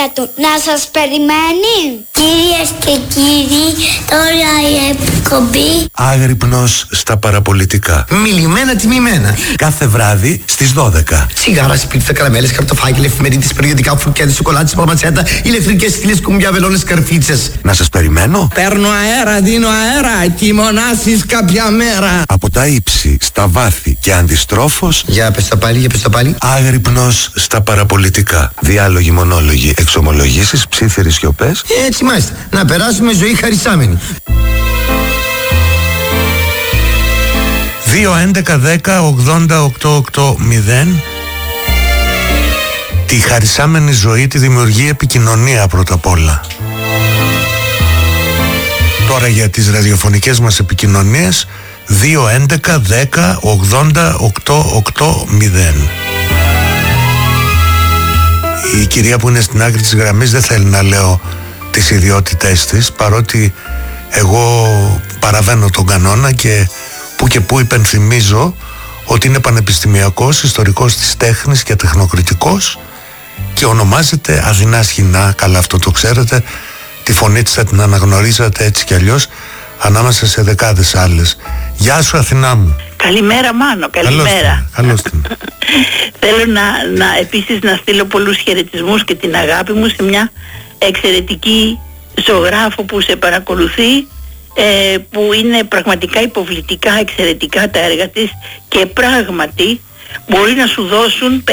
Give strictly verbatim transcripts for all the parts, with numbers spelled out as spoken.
του να σας περιμένει. Κυρίες και κύριοι, τώρα η εκπομπή Άγρυπνος στα παραπολιτικά. Μιλημένα τιμημένα. Κάθε βράδυ στις δώδεκα. Σιγάρα, σπίτια, καραμέλες, καρτοφάγγελ, εφημερίδες, περιοδικά, φουρκέδες, σοκολάτες, παρματσέτα, ηλεκτρικές στήλες, κουμπιά, βελόνες, καρφίτσες. Να σας περιμένω. Παίρνω αέρα, δίνω αέρα και μονάσεις κάποια μέρα. Από τα ύψη, στα βάθη και αντιστρόφως. Για πες τα πάλι, για πες τα πάλι. Άγρυπνος στα παραπολιτικά. Διάλογοι, μονόλογοι, εξομολογήσεις, ψίθυρες σιωπές. Έτσι μάλιστα. Να περάσουμε ζωή χαρισάμενη. δύο έντεκα δέκα ογδόντα οκτώ οκτώ μηδέν. Τη χαρισάμενη ζωή τη δημιουργεί επικοινωνία πρώτα απ' όλα. Τώρα για τις ραδιοφωνικές μας επικοινωνίες δύο έντεκα δέκα ογδόντα οκτώ οκτώ μηδέν. Η κυρία που είναι στην άκρη της γραμμής δεν θέλει να λέω τις ιδιότητές της, παρότι εγώ παραβαίνω τον κανόνα και που και που υπενθυμίζω ότι είναι πανεπιστημιακός, ιστορικός της τέχνης και τεχνοκριτικός και ονομάζεται Αθηνά Σχοινά. Καλά, αυτό το ξέρετε, τη φωνή της θα την αναγνωρίζατε έτσι κι αλλιώς ανάμεσα σε δεκάδες άλλες. Γεια σου Αθηνά μου. Καλημέρα Μάνο, καλημέρα. Καλώς την. Θέλω να, να επίσης να στείλω πολλούς χαιρετισμούς και την αγάπη μου σε μια εξαιρετική ζωγράφο που σε παρακολουθεί, ε, που είναι πραγματικά υποβλητικά εξαιρετικά τα έργα της και πράγματι μπορεί να σου δώσουν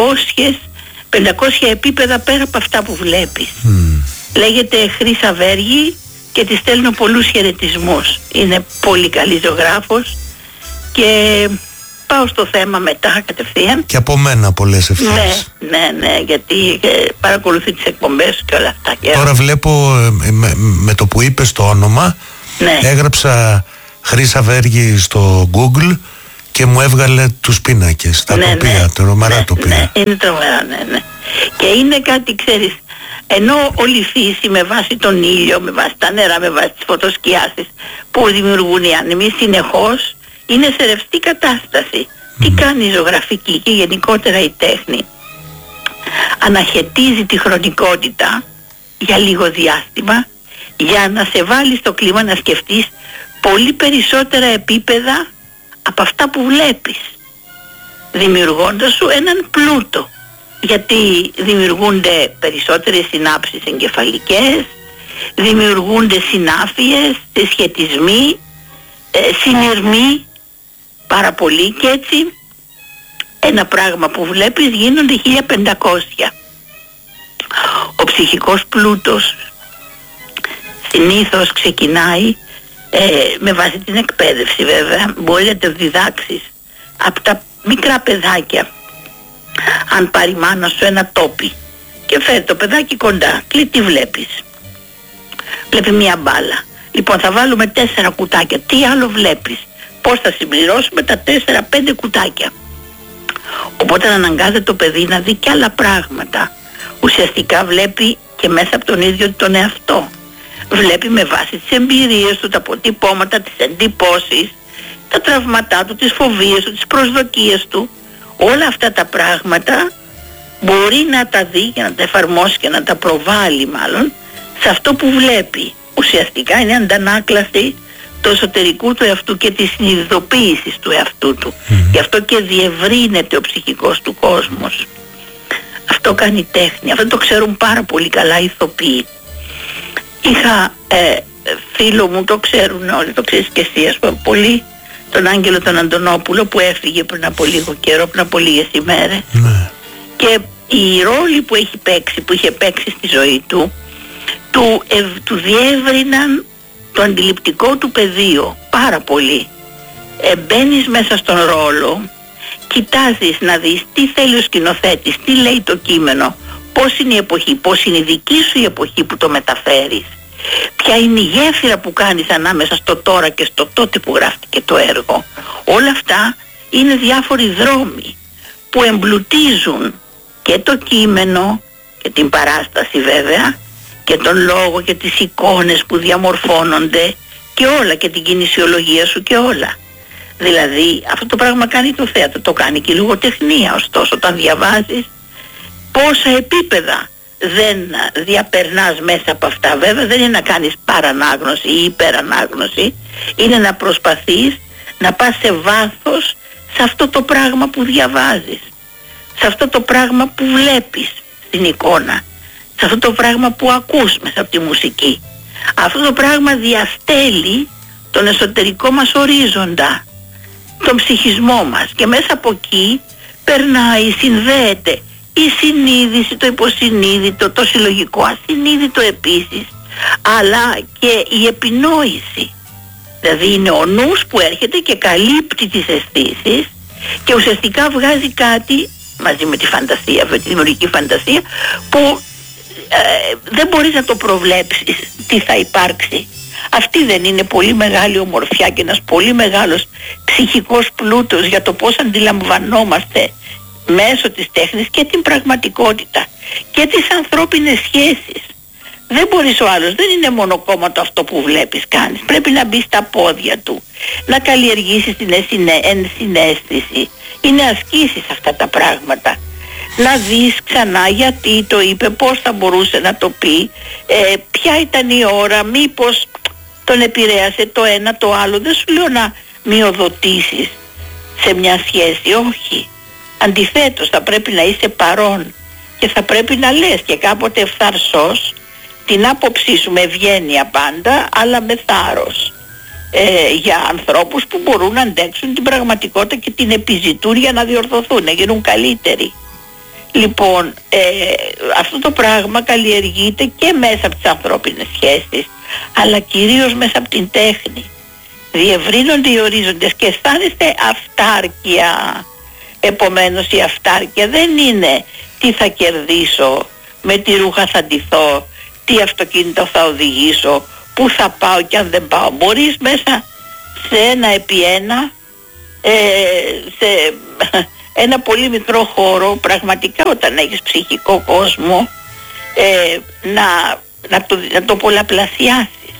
πεντακόσια επίπεδα πέρα από αυτά που βλέπεις. Mm. Λέγεται Χρύσα Βέργη και της στέλνω πολλούς χαιρετισμούς. Είναι πολύ καλή ζωγράφος και πάω στο θέμα μετά κατευθείαν. Και από μένα πολλές ευχές. Ναι, ναι, ναι, γιατί ε, παρακολουθεί τις εκπομπές και όλα αυτά. Και τώρα βλέπω ε, με, με το που είπες το όνομα, ναι. Έγραψα Χρύσα Βέργη στο Google και μου έβγαλε τους πίνακες, τα ναι, τοπία, ναι, τρομερά ναι, τοπία. Ναι, είναι τρομερά, ναι, ναι. Και είναι κάτι, ξέρεις, ενώ όλη η φύση με βάση τον ήλιο, με βάση τα νερά, με βάση τις φωτοσκιάσεις που δημιουργούν οι άνεμοι συνεχώς, είναι σε ρευστή κατάσταση. Mm. Τι κάνει η ζωγραφική και γενικότερα η τέχνη? Αναχαιτίζει τη χρονικότητα για λίγο διάστημα για να σε βάλει στο κλίμα να σκεφτείς πολύ περισσότερα επίπεδα από αυτά που βλέπεις, δημιουργώντας σου έναν πλούτο, γιατί δημιουργούνται περισσότερες συνάψεις εγκεφαλικές, δημιουργούνται συνάφειες, συσχετισμοί, ε, συνειρμοί πάρα πολύ, και έτσι ένα πράγμα που βλέπεις γίνονται χίλια πεντακόσια. Ο ψυχικός πλούτος συνήθως ξεκινάει ε, με βάση την εκπαίδευση, βέβαια. Μπορεί να το διδάξεις από τα μικρά παιδάκια. Αν πάρει μάνα σου ένα τόπι και φέρει το παιδάκι κοντά, και τι βλέπεις? Βλέπει μια μπάλα. Λοιπόν, θα βάλουμε τέσσερα κουτάκια. Τι άλλο βλέπεις? Πώς θα συμπληρώσουμε τα τέσσερα πέντε κουτάκια? Οπότε αναγκάζεται το παιδί να δει και άλλα πράγματα. Ουσιαστικά βλέπει και μέσα από τον ίδιο τον εαυτό. Βλέπει με βάση τις εμπειρίες του, τα αποτυπώματα, τις εντυπώσεις, τα τραύματά του, τις φοβίες του, τις προσδοκίες του. Όλα αυτά τα πράγματα μπορεί να τα δει και να τα εφαρμόσει και να τα προβάλλει μάλλον σε αυτό που βλέπει. Ουσιαστικά είναι αντανάκλαση του εσωτερικού του εαυτού και της συνειδητοποίησης του εαυτού του. Mm. Γι' αυτό και διευρύνεται ο ψυχικός του κόσμος. Αυτό κάνει τέχνη. Αυτό το ξέρουν πάρα πολύ καλά οι ηθοποιοί. Είχα ε, φίλο μου, το ξέρουν όλοι, το ξέρεις και εσύ, ας πούμε, πολύ, τον Άγγελο τον Αντωνόπουλο, που έφυγε πριν από λίγο καιρό, πριν από λίγες ημέρες. Mm. Και οι ρόλοι που έχει παίξει, που είχε παίξει στη ζωή του, του, ε, του διεύρυναν το αντιληπτικό του πεδίο πάρα πολύ. Ε, μπαίνεις μέσα στον ρόλο, κοιτάζεις να δεις τι θέλει ο σκηνοθέτης, τι λέει το κείμενο, πώς είναι η εποχή, πώς είναι η δική σου η εποχή που το μεταφέρεις, ποια είναι η γέφυρα που κάνεις ανάμεσα στο τώρα και στο τότε που γράφτηκε το έργο. Όλα αυτά είναι διάφοροι δρόμοι που εμπλουτίζουν και το κείμενο και την παράσταση, βέβαια, και τον λόγο και τις εικόνες που διαμορφώνονται και όλα, και την κινησιολογία σου και όλα. Δηλαδή αυτό το πράγμα κάνει το θέατρο, το κάνει και η λογοτεχνία. Ωστόσο όταν διαβάζεις πόσα επίπεδα δεν διαπερνάς μέσα από αυτά. Βέβαια δεν είναι να κάνεις παρανάγνωση ή υπερανάγνωση, είναι να προσπαθείς να πας σε βάθος σε αυτό το πράγμα που διαβάζεις, σε αυτό το πράγμα που βλέπεις στην εικόνα, σε αυτό το πράγμα που ακούς μέσα από τη μουσική. Αυτό το πράγμα διαστέλει τον εσωτερικό μας ορίζοντα, τον ψυχισμό μας, και μέσα από εκεί περνάει, συνδέεται η συνείδηση, το υποσυνείδητο, το συλλογικό ασυνείδητο επίσης, αλλά και η επινόηση. Δηλαδή είναι ο νους που έρχεται και καλύπτει τις αισθήσεις και ουσιαστικά βγάζει κάτι μαζί με τη φαντασία, με τη δημιουργική φαντασία, που ε, δεν μπορείς να το προβλέψεις τι θα υπάρξει. Αυτή δεν είναι πολύ μεγάλη ομορφιά και ένας πολύ μεγάλος ψυχικός πλούτος για το πώς αντιλαμβανόμαστε μέσω της τέχνης και την πραγματικότητα και τις ανθρώπινες σχέσεις. Δεν μπορείς, ο άλλος δεν είναι μονοκόμματο αυτό που βλέπεις, κάνεις. Πρέπει να μπεις στα πόδια του, να καλλιεργήσεις την ενσυναίσθηση. Είναι ασκήσεις αυτά τα πράγματα. Να δεις ξανά γιατί το είπε, πώς θα μπορούσε να το πει, ε, ποια ήταν η ώρα, μήπως τον επηρέασε το ένα το άλλο. Δεν σου λέω να μειοδοτήσεις σε μια σχέση, όχι. Αντιθέτως, θα πρέπει να είσαι παρόν και θα πρέπει να λες και κάποτε ευθαρσός την άποψή σου, με ευγένεια πάντα, αλλά με θάρρος, ε, για ανθρώπους που μπορούν να αντέξουν την πραγματικότητα και την επιζητούν για να διορθωθούν, να γίνουν καλύτεροι. Λοιπόν, ε, αυτό το πράγμα καλλιεργείται και μέσα από τις ανθρώπινες σχέσεις, αλλά κυρίως μέσα από την τέχνη. Διευρύνονται οι ορίζοντες και αισθάνεστε αυτάρκεια. Επομένως η αυτάρκεια δεν είναι τι θα κερδίσω, με τι ρούχα θα ντυθώ, τι αυτοκίνητο θα οδηγήσω, πού θα πάω και αν δεν πάω. Μπορείς μέσα σε ένα επί ένα, ε, σε ένα πολύ μικρό χώρο, πραγματικά όταν έχεις ψυχικό κόσμο, ε, να, να, το, να το πολλαπλασιάσεις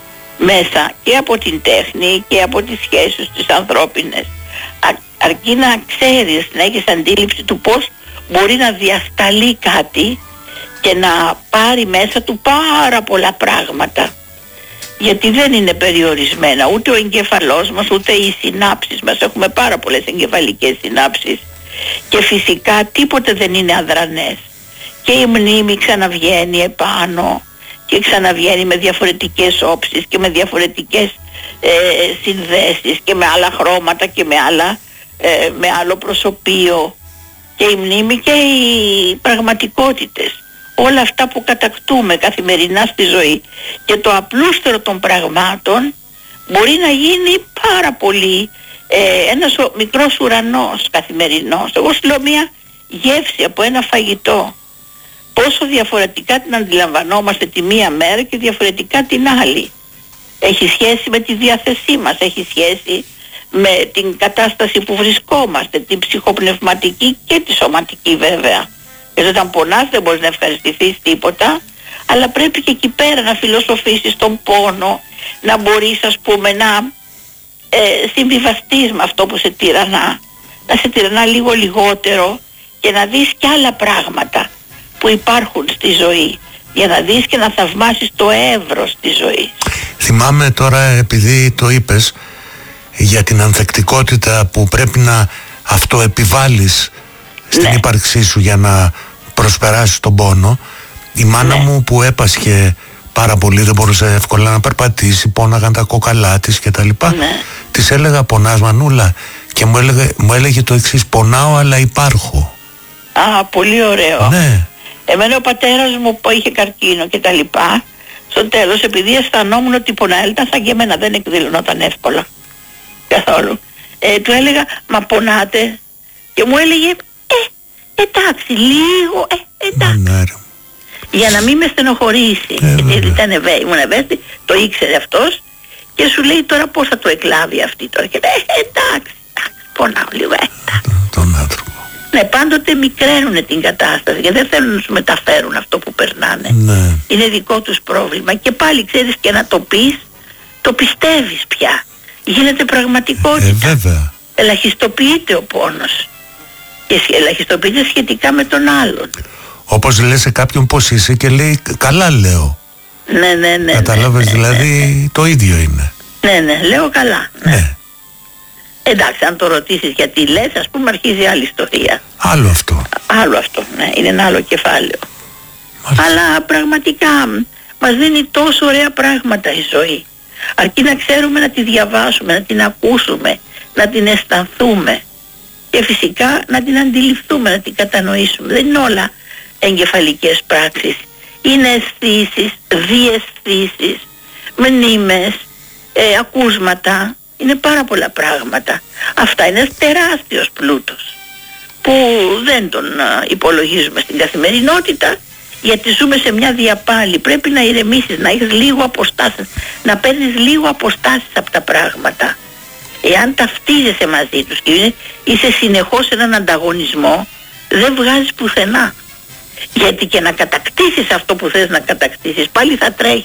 μέσα και από την τέχνη και από τις σχέσεις τις ανθρώπινες. Α, αρκεί να ξέρεις, να έχεις αντίληψη του πώς μπορεί να διασταλεί κάτι και να πάρει μέσα του πάρα πολλά πράγματα, γιατί δεν είναι περιορισμένα ούτε ο εγκεφαλός μας ούτε οι συνάψεις μας. Έχουμε πάρα πολλές εγκεφαλικές συνάψεις και φυσικά τίποτε δεν είναι αδρανές, και η μνήμη ξαναβγαίνει επάνω και ξαναβγαίνει με διαφορετικές όψεις και με διαφορετικές ε, συνδέσεις και με άλλα χρώματα και με, άλλα, ε, με άλλο προσωπείο, και η μνήμη και οι πραγματικότητες, όλα αυτά που κατακτούμε καθημερινά στη ζωή. Και το απλούστερο των πραγμάτων μπορεί να γίνει πάρα πολύ, ε, ένας ο, μικρός ουρανός καθημερινός. Εγώ σου λέω μια γεύση από ένα φαγητό, πόσο διαφορετικά την αντιλαμβανόμαστε τη μία μέρα και διαφορετικά την άλλη. Έχει σχέση με τη διάθεσή μας, έχει σχέση με την κατάσταση που βρισκόμαστε, την ψυχοπνευματική και τη σωματική βέβαια. Γιατί όταν πονάς δεν μπορείς να ευχαριστηθείς τίποτα, αλλά πρέπει και εκεί πέρα να φιλοσοφήσεις τον πόνο, να μπορείς, ας πούμε, να ε, συμβιβαστείς με αυτό που σε τυραννά, να σε τυραννά λίγο λιγότερο και να δεις και άλλα πράγματα που υπάρχουν στη ζωή, για να δεις και να θαυμάσεις το εύρος της ζωής. Θυμάμαι τώρα, επειδή το είπες, για την ανθεκτικότητα που πρέπει να αυτοεπιβάλλεις στην ναι. ύπαρξή σου για να προσπεράσεις τον πόνο. Η μάνα ναι. μου που έπασχε πάρα πολύ, δεν μπορούσε εύκολα να περπατήσει, πόναγαν τα κόκαλά της και τα λοιπά, ναι. της έλεγα πονάς μανούλα, και μου έλεγε, μου έλεγε το εξής, πονάω αλλά υπάρχω. Α, πολύ ωραίο. Ναι. Εμένα ο πατέρας μου που είχε καρκίνο και τα λοιπά, στο τέλος, επειδή αισθανόμουν ότι πονάει, ήταν σαν και εμένα, δεν εκδηλωνόταν εύκολα καθόλου, ε, του έλεγα μα πονάτε, και μου έλεγε ε, εντάξει λίγο, ε, εντάξει, ναι, για να μην με στενοχωρήσει, ε, γιατί ήταν ευαί, ήμουν ευαίσθητη, το ήξερε αυτός, και σου λέει τώρα πώς θα το εκλάβει αυτή τώρα, και λέει ε, εντάξει, εντάξει, πονάω λίγο, ε, τον άνθρωπο. Ναι, πάντοτε μικραίνουν την κατάσταση και δεν θέλουν να σου μεταφέρουν αυτό που περνάνε. Ναι. Είναι δικό τους πρόβλημα, και πάλι ξέρεις, και να το πεις, το πιστεύεις πια. Γίνεται πραγματικότητα. Ε, βέβαια. Ελαχιστοποιείται ο πόνος και ελαχιστοποιείται σχετικά με τον άλλον. Όπως λες σε κάποιον πώς είσαι και λέει καλά λέω. Ναι, ναι, ναι. Κατάλαβες, ναι, ναι, δηλαδή ναι, ναι. το ίδιο είναι. Ναι, ναι, λέω καλά. Ναι. Ναι. Εντάξει, αν το ρωτήσεις γιατί λες, ας πούμε, αρχίζει άλλη ιστορία. Άλλο αυτό. Άλλο αυτό, ναι, είναι ένα άλλο κεφάλαιο. Μάλιστα. Αλλά πραγματικά μας δίνει τόσο ωραία πράγματα η ζωή. Αρκεί να ξέρουμε να τη διαβάσουμε, να την ακούσουμε, να την αισθανθούμε και φυσικά να την αντιληφθούμε, να την κατανοήσουμε. Δεν είναι όλα εγκεφαλικές πράξεις. Είναι αισθήσεις, διαισθήσεις, μνήμες, ε, ακούσματα. Είναι πάρα πολλά πράγματα. Αυτά είναι ένας τεράστιος πλούτος που δεν τον α, υπολογίζουμε στην καθημερινότητα, γιατί ζούμε σε μια διαπάλη. Πρέπει να ηρεμήσεις, να έχεις λίγο αποστάσεις, να παίρνεις λίγο αποστάσεις από τα πράγματα. Εάν ταυτίζεσαι μαζί τους και είσαι συνεχώς σε έναν ανταγωνισμό, δεν βγάζεις πουθενά. Γιατί και να κατακτήσεις αυτό που θες να κατακτήσεις, πάλι θα τρέχεις.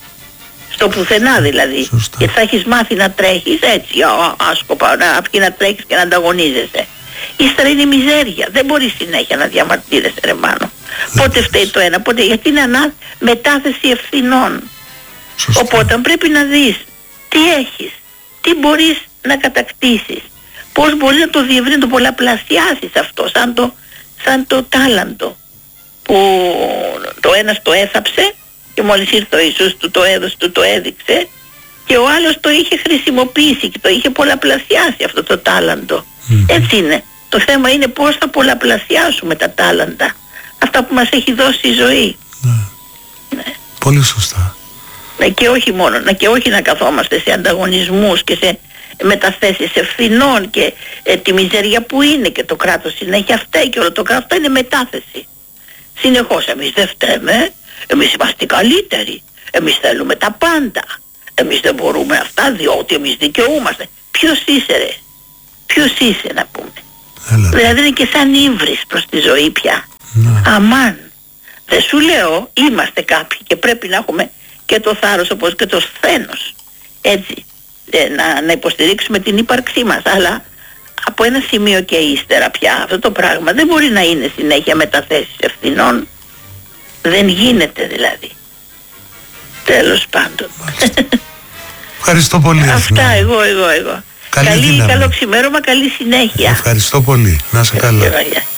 Στο πουθενά δηλαδή. Σωστά. Και θα έχεις μάθει να τρέχεις έτσι, α, άσκοπα, να βγει να τρέχεις και να ανταγωνίζεσαι. Ύστερα είναι μιζέρια. Δεν μπορείς συνέχεια να διαμαρτύρεσαι, ρε Μάνο. Πότε φταίει το ένα, πότε, γιατί είναι ανά μετάθεση ευθυνών. Σωστά. Οπότε πρέπει να δεις τι έχεις, τι μπορείς να κατακτήσεις, πώς μπορείς να το διευρύνεις, να το πολλαπλασιάσεις αυτό, σαν το, σαν το τάλαντο που το ένας το έθαψε και μόλις ήρθε ο Ιησούς του το έδωσε, του το έδειξε, και ο άλλος το είχε χρησιμοποιήσει και το είχε πολλαπλασιάσει αυτό το τάλαντο. Mm. Έτσι είναι. Το θέμα είναι πώς θα πολλαπλασιάσουμε τα τάλαντα, αυτά που μας έχει δώσει η ζωή. Ναι. Ναι. Πολύ σωστά. Ναι, και όχι μόνο, να και όχι να καθόμαστε σε ανταγωνισμούς και σε μεταθέσεις ευθυνών και ε, τη μιζέρια που είναι και το κράτος συνέχεια φταίει και όλο το κράτος, αυτό είναι μετάθεση. Συνεχώς εμείς δεν φταίμε, εμείς είμαστε καλύτεροι, εμείς θέλουμε τα πάντα, εμείς δεν μπορούμε αυτά διότι εμείς δικαιούμαστε. Ποιος είσαι ρε, ποιος είσαι να πούμε. Έλα. Δηλαδή είναι και σαν ύβρις προς τη ζωή πια. Ναι. Αμάν. Δεν σου λέω, είμαστε κάποιοι και πρέπει να έχουμε και το θάρρος όπως και το σθένος. Έτσι, ε, να, να υποστηρίξουμε την ύπαρξή μας. Αλλά από ένα σημείο και ύστερα πια αυτό το πράγμα δεν μπορεί να είναι συνέχεια μεταθέσεις ευθυνών. Δεν γίνεται δηλαδή. Τέλος πάντων. Ευχαριστώ πολύ. Αυτά Αθηνά. εγώ, εγώ, εγώ. Καλή Καλή, δύναμη. καλό ξημέρωμα, καλή συνέχεια. Ευχαριστώ πολύ. Να είσαι καλά. Γεια.